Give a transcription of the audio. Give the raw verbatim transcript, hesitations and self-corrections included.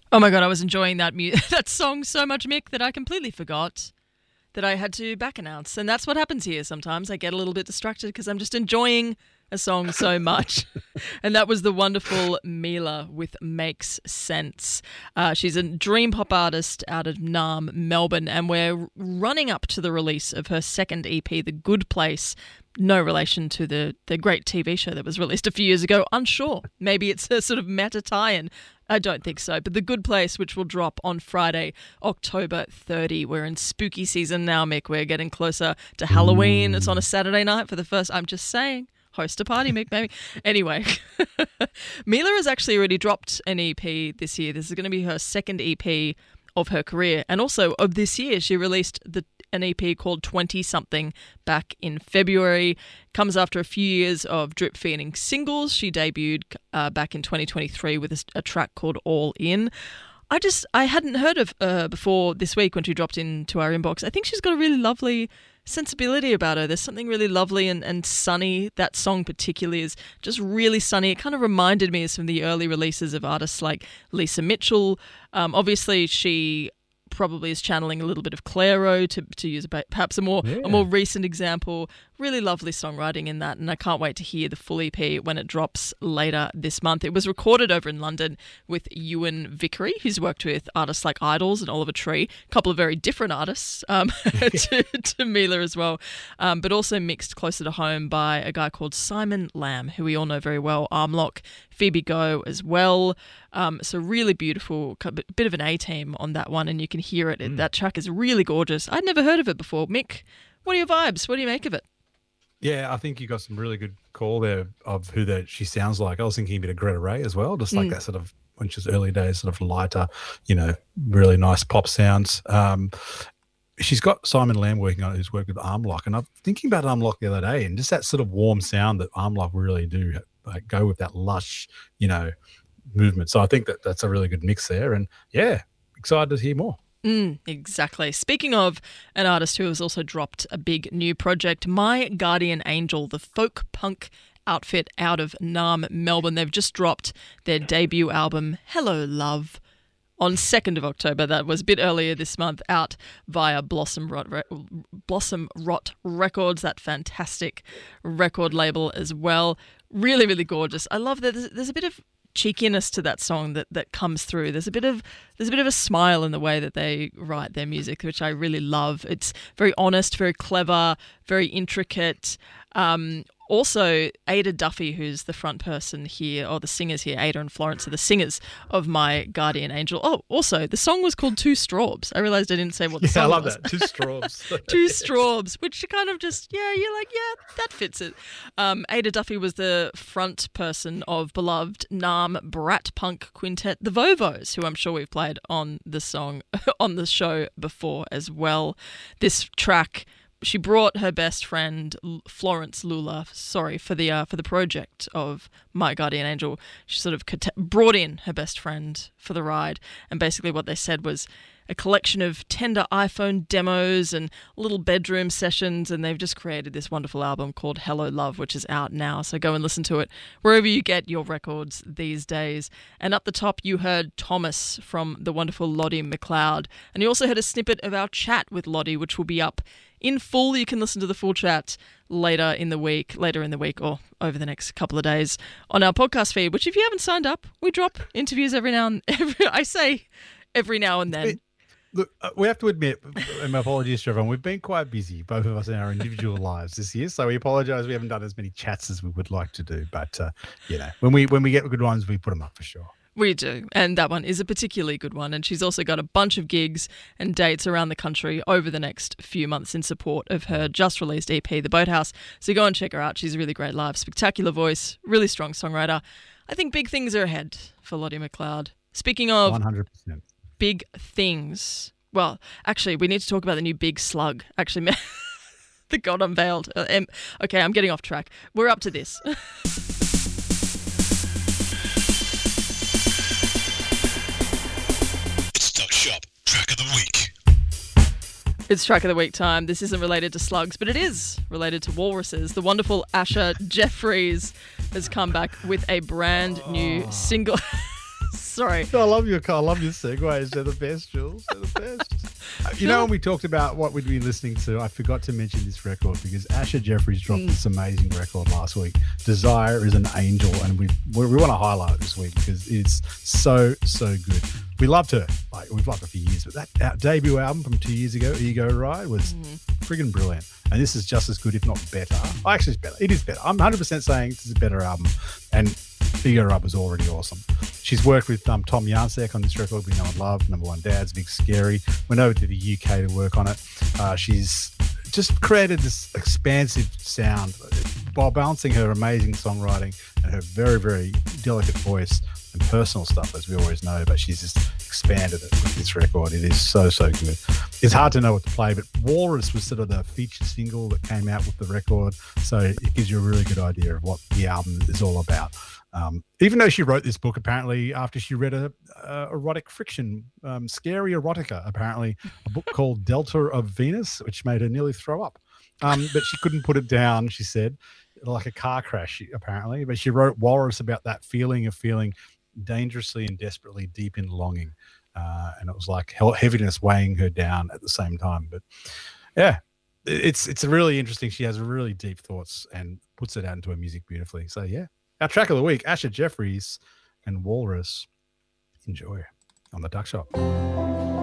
Oh my God, I was enjoying that mu- that song so much, Mick, that I completely forgot that I had to back announce. And that's what happens here sometimes. I get a little bit distracted because I'm just enjoying a song so much. And that was the wonderful Mila with Makes Sense. Uh, she's a dream pop artist out of Naarm, Melbourne, and we're running up to the release of her second E P, The Good Place. No relation to the, the great T V show that was released a few years ago. Unsure. Maybe it's a sort of meta tie-in. I don't think so. But The Good Place, which will drop on Friday, October thirtieth. We're in spooky season now, Mick. We're getting closer to Halloween. It's on a Saturday night for the first... I'm just saying. Host a party, Mick, maybe. Anyway, Mila has actually already dropped an E P this year. This is going to be her second E P of her career. And also of this year, she released the an E P called twenty-something back in February. Comes after a few years of drip feeding singles. She debuted uh, back in twenty twenty-three with a, a track called All In. I just, I hadn't heard of her before this week when she dropped into our inbox. I think she's got a really lovely sensibility about her. There's something really lovely and, and sunny. That song particularly is just really sunny. It kind of reminded me of some of the early releases of artists like Lisa Mitchell. Um, obviously, she probably is channeling a little bit of Clairo to to use a, perhaps a more yeah. a more recent example. Really lovely songwriting in that, and I can't wait to hear the full E P when it drops later this month. It was recorded over in London with Ewan Vickery, who's worked with artists like Idols and Oliver Tree, a couple of very different artists um, to, to Mila as well, um, but also mixed closer to home by a guy called Simon Lamb, who we all know very well, Armlock, Phoebe Go as well. Um, so really beautiful, bit of an A-team on that one, and you can hear it. Mm. That track is really gorgeous. I'd never heard of it before. Mick, what are your vibes? What do you make of it? Yeah, I think you got some really good call there of who that she sounds like. I was thinking a bit of Greta Ray as well, just like mm. that sort of, when she was early days, sort of lighter, you know, really nice pop sounds. Um, she's got Simon Lamb working on it, who's worked with Armlock, and I'm thinking about Armlock the other day, and just that sort of warm sound that Armlock really do like, go with that lush, you know, movement. So I think that that's a really good mix there, and yeah, excited to hear more. Mm, exactly. Speaking of an artist who has also dropped a big new project, My Guardian Angel, the folk punk outfit out of Naarm, Melbourne. They've just dropped their debut album, Hello Love, on second of October. That was a bit earlier this month, out via Blossom Rot, Re- Blossom Rot Records, that fantastic record label as well. Really, really gorgeous. I love that there's, there's a bit of cheekiness to that song that, that comes through. There's a bit of there's a bit of a smile in the way that they write their music, which I really love. It's very honest, very clever, very intricate. Um, also, Ada Duffy, who's the front person here, or the singers here, Ada and Florence are the singers of My Guardian Angel. Oh, also, the song was called Two Straubs. I realised I didn't say what the yeah, song was. I love was. that. Two Straubs. Two Straubs, which kind of just, yeah, you're like, yeah, that fits it. Um, Ada Duffy was the front person of beloved Naarm brat punk quintet, the Vovos, who I'm sure we've played on the song, on the show before as well. This track, she brought her best friend Florence Lula, sorry for the uh, for the project of My Guardian Angel. She sort of brought in her best friend for the ride, and basically what they said was a collection of tender iPhone demos and little bedroom sessions, and they've just created this wonderful album called Hello Love, which is out now. So go and listen to it wherever you get your records these days. And up the top, you heard Thomas from the wonderful Lottie McLeod, and you also heard a snippet of our chat with Lottie, which will be up in full. You can listen to the full chat later in the week, later in the week or over the next couple of days on our podcast feed, which if you haven't signed up, we drop interviews every now and every, I say every now and then. It, look, uh, we have to admit, and my apologies to everyone, we've been quite busy, both of us in our individual lives this year, so we apologise we haven't done as many chats as we would like to do, but uh, you know, when we when we get good ones, we put them up for sure. We do, and that one is a particularly good one, and she's also got a bunch of gigs and dates around the country over the next few months in support of her just-released E P, The Boathouse, so go and check her out. She's really great live, spectacular voice, really strong songwriter. I think big things are ahead for Lottie McLeod. Speaking of one hundred percent big things, well, actually, we need to talk about the new Big Slug, actually, that got unveiled. Uh, um, okay, I'm getting off track. We're up to this. Track of the week. It's Track of the Week time. This isn't related to slugs, but it is related to walruses. The wonderful Asher Jeffries has come back with a brand new single Sorry. I love your I love your segues. They're the best, Jules. They're the best. You know, when we talked about what we'd be listening to, I forgot to mention this record because Asher Jeffries dropped mm. this amazing record last week. Desire is an Angel, and we we, we want to highlight it this week because it's so so good. We loved her, like we've loved her for years, but that our debut album from two years ago, Ego Ride, was mm. friggin' brilliant. And this is just as good, if not better. Oh, actually, it's better. It is better. I'm one hundred percent saying this is a better album. And Ego Ride was already awesome. She's worked with um, Tom Yancek on this record we know and love, Number One Dads, Big Scary. Went over to the U K to work on it. Uh, she's just created this expansive sound while balancing her amazing songwriting and her very, very delicate voice and personal stuff, as we always know, but she's just expanded it with this record. It is so, so good. It's hard to know what to play, but Walrus was sort of the feature single that came out with the record, so it gives you a really good idea of what the album is all about. Um, even though she wrote this book, apparently, after she read a, a erotic fiction, um, scary erotica, apparently, a book called Delta of Venus, which made her nearly throw up. Um, but she couldn't put it down, she said, like a car crash, apparently. But she wrote Walrus about that feeling of feeling dangerously and desperately deep in longing. Uh, and it was like heaviness weighing her down at the same time. But yeah, it's it's really interesting. She has really deep thoughts and puts it out into her music beautifully. So yeah, our track of the week, Asher Jeffries and Walrus. Enjoy on the Duck Shop.